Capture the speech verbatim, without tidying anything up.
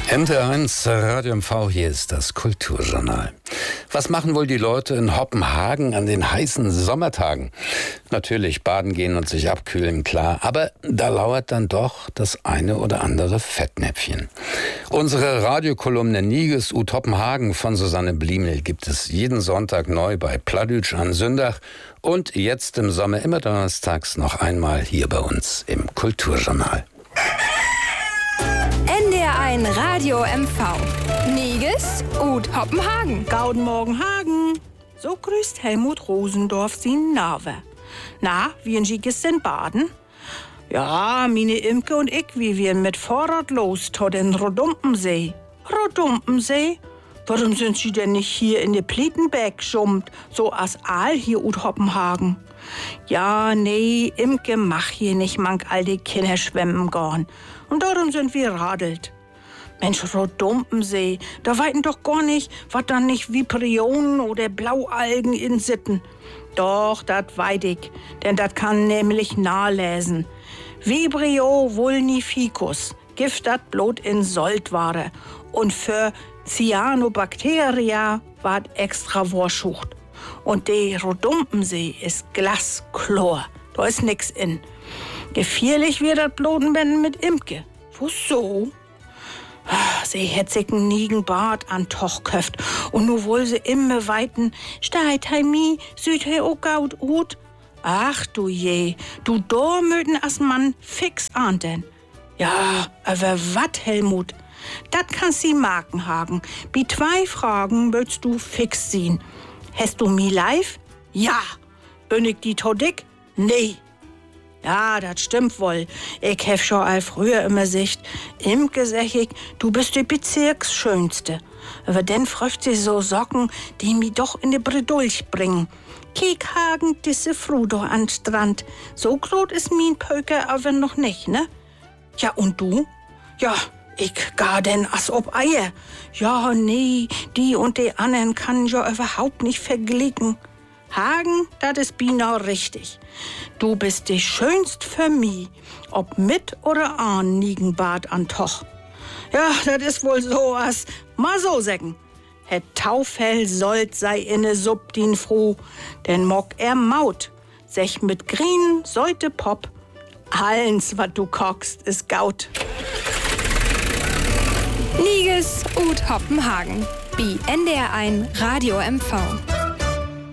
N D R eins Radio M V, hier ist das Kulturjournal. Was machen wohl die Leute in Hoppenhagen an den heißen Sommertagen? Natürlich baden gehen und sich abkühlen, klar. Aber da lauert dann doch das eine oder andere Fettnäpfchen. Unsere Radiokolumne Niges ut Hoppenhagen von Susanne Bliemel gibt es jeden Sonntag neu bei Plattdeutsch an Sündach und jetzt im Sommer immer donnerstags noch einmal hier bei uns im Kulturjournal. N D R eins Radio M V. Niges ut Hoppenhagen. Gauden Morgen Hagen. So grüßt Helmut Rosendorf sin Nave. Na, wie Sie gestern baden? Ja, meine Imke und ich, wie wir mit Fahrrad los tot den Rodumpensee. Rodumpensee? Warum sind Sie denn nicht hier in de Plietenberg geschummt, so as Aal hier ut Hoppenhagen? Ja, nee, Imke mach hier nicht mank all die Kinder schwemmen gorn. Und darum sind wir radelt. Mensch, Rodumpensee, da weiten doch gar nicht, was dann nicht Vibrionen oder Blaualgen in Sitten. Doch, dat weit ich, denn dat kann nämlich nahtlesen. Vibrio vulnificus, Gift dat Blut in Saltware. Und für Cyanobacteria ward extra Worschucht. Und der Rodumpensee ist Glaschlor, da ist nix in. Gefährlich wird das Blodenbänden mit Imke. Wieso? Sie hätt sich einen Niegenbart an Tochköft und nu wohl sie immer weiten Steit heimi, süd he o gaut ut. Ach du je, du do möten as Mann fix ahnden. Ja, aber wat, Helmut? Dat kannst sie Marken hagen. Bi zwei Fragen willst du fix sehen. Hast du mi live? Ja. Bin ich die to dick? Nee. Ja, das stimmt wohl. Ich hef schon all früher immer sicht. Imke sag ich, du bist die Bezirksschönste. Aber dann fröcht sie so Socken, die mi doch in de Bredulch bringen. Kiek hagen disse Frudo an Strand. So groß ist min Pöker aber noch nicht, ne? Ja, und du? Ja, ich gar denn as ob Eier. Ja, nee, die und die anderen kann ja überhaupt nicht verglichen. Hagen, das ist genau richtig. Du bist die schönst für mi, ob mit oder an Niegenbart an Toch. Ja, das ist wohl so as, mal so sägen. Het Taufell sollt sei inne Subdin froh, denn mock er Maut, sech mit Grien sollte Pop. Allens, wat du kockst, ist Gaut. Niges ut Hoppenhagen. Bi N D R eins Radio M V.